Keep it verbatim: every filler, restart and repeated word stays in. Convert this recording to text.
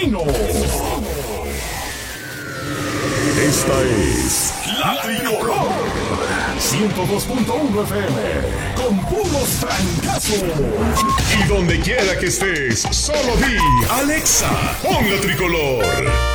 Vecino. Esta es La Tricolor ciento dos punto uno F M con puros francazos. Y donde quiera que estés, solo di Alexa, pon La Tricolor.